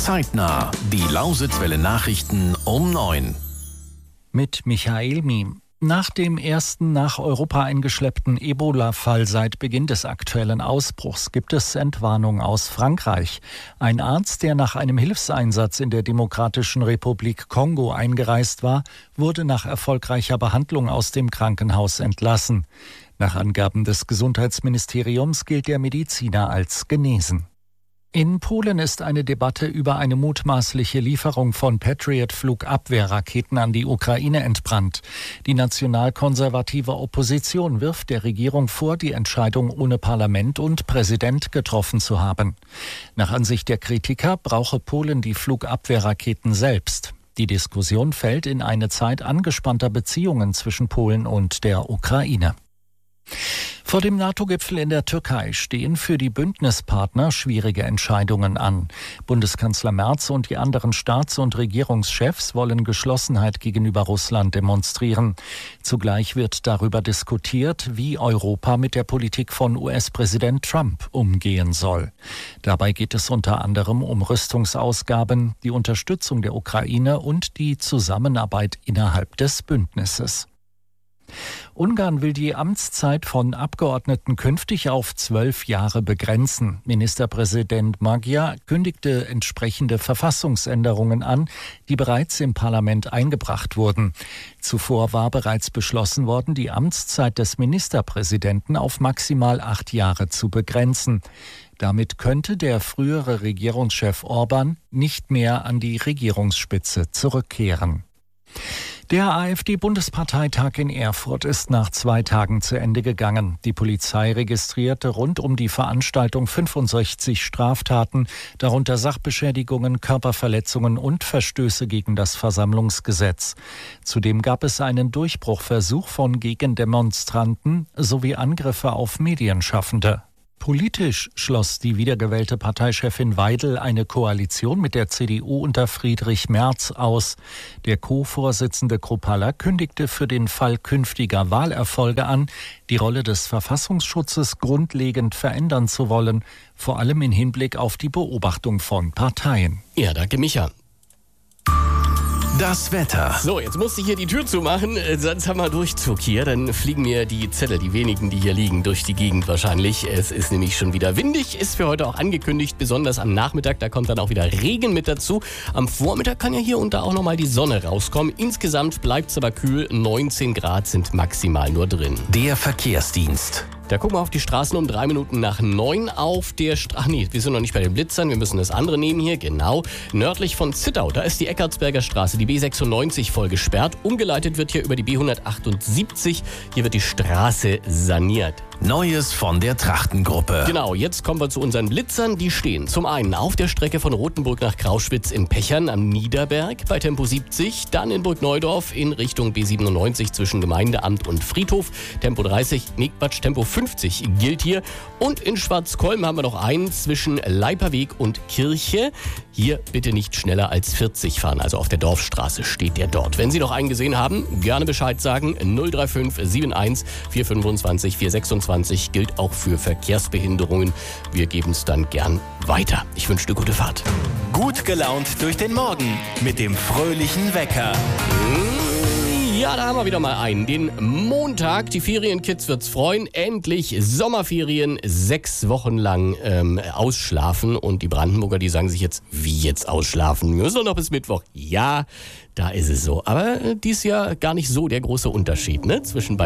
Zeitnah. Die Lausitzwelle Nachrichten um 9. Mit Michael Miem. Nach dem ersten nach Europa eingeschleppten Ebola-Fall seit Beginn des aktuellen Ausbruchs gibt es Entwarnung aus Frankreich. Ein Arzt, der nach einem Hilfseinsatz in der Demokratischen Republik Kongo eingereist war, wurde nach erfolgreicher Behandlung aus dem Krankenhaus entlassen. Nach Angaben des Gesundheitsministeriums gilt der Mediziner als genesen. In Polen ist eine Debatte über eine mutmaßliche Lieferung von Patriot-Flugabwehrraketen an die Ukraine entbrannt. Die nationalkonservative Opposition wirft der Regierung vor, die Entscheidung ohne Parlament und Präsident getroffen zu haben. Nach Ansicht der Kritiker brauche Polen die Flugabwehrraketen selbst. Die Diskussion fällt in eine Zeit angespannter Beziehungen zwischen Polen und der Ukraine. Vor dem NATO-Gipfel in der Türkei stehen für die Bündnispartner schwierige Entscheidungen an. Bundeskanzler Merz und die anderen Staats- und Regierungschefs wollen Geschlossenheit gegenüber Russland demonstrieren. Zugleich wird darüber diskutiert, wie Europa mit der Politik von US-Präsident Trump umgehen soll. Dabei geht es unter anderem um Rüstungsausgaben, die Unterstützung der Ukraine und die Zusammenarbeit innerhalb des Bündnisses. Ungarn will die Amtszeit von Abgeordneten künftig auf 12 Jahre begrenzen. Ministerpräsident Magyar kündigte entsprechende Verfassungsänderungen an, die bereits im Parlament eingebracht wurden. Zuvor war bereits beschlossen worden, die Amtszeit des Ministerpräsidenten auf maximal 8 Jahre zu begrenzen. Damit könnte der frühere Regierungschef Orbán nicht mehr an die Regierungsspitze zurückkehren. Der AfD-Bundesparteitag in Erfurt ist nach 2 Tagen zu Ende gegangen. Die Polizei registrierte rund um die Veranstaltung 65 Straftaten, darunter Sachbeschädigungen, Körperverletzungen und Verstöße gegen das Versammlungsgesetz. Zudem gab es einen Durchbruchversuch von Gegendemonstranten sowie Angriffe auf Medienschaffende. Politisch schloss die wiedergewählte Parteichefin Weidel eine Koalition mit der CDU unter Friedrich Merz aus. Der Co-Vorsitzende Kruppalla kündigte für den Fall künftiger Wahlerfolge an, die Rolle des Verfassungsschutzes grundlegend verändern zu wollen, vor allem im Hinblick auf die Beobachtung von Parteien. Ja, danke, Micha. Das Wetter. So, jetzt musste ich hier die Tür zumachen, sonst haben wir Durchzug hier. Dann fliegen mir die Zettel, die wenigen, die hier liegen, durch die Gegend wahrscheinlich. Es ist nämlich schon wieder windig, ist für heute auch angekündigt, besonders am Nachmittag. Da kommt dann auch wieder Regen mit dazu. Am Vormittag kann ja hier und da auch nochmal die Sonne rauskommen. Insgesamt bleibt es aber kühl, 19 Grad sind maximal nur drin. Der Verkehrsdienst. Da gucken wir auf die Straßen um 3 Minuten nach 9 auf der Straße. Nee, wir sind noch nicht bei den Blitzern, wir müssen das andere nehmen hier. Genau, nördlich von Zittau, da ist die Eckartsberger Straße, die B96 voll gesperrt. Umgeleitet wird hier über die B178. Hier wird die Straße saniert. Neues von der Trachtengruppe. Genau, jetzt kommen wir zu unseren Blitzern. Die stehen zum einen auf der Strecke von Rothenburg nach Krauschwitz in Pechern am Niederberg bei Tempo 70, dann in Burgneudorf in Richtung B97 zwischen Gemeindeamt und Friedhof. Tempo 30, Tempo 50 gilt hier. Und in Schwarzkolm haben wir noch einen zwischen Leiperweg und Kirche. Hier bitte nicht schneller als 40 fahren, also auf der Dorfstraße steht der dort. Wenn Sie noch einen gesehen haben, gerne Bescheid sagen. 035 71 425 426 gilt auch für Verkehrsbehinderungen. Wir geben es dann gern weiter. Ich wünsche eine gute Fahrt. Gut gelaunt durch den Morgen mit dem fröhlichen Wecker. Ja, da haben wir wieder mal einen. Den Montag, die Ferienkids wird's freuen. Endlich Sommerferien, 6 Wochen lang ausschlafen. Und die Brandenburger, die sagen sich jetzt, wie jetzt ausschlafen? Wir müssen doch noch bis Mittwoch. Ja, da ist es so. Aber dies Jahr gar nicht so der große Unterschied, ne? Zwischen beiden.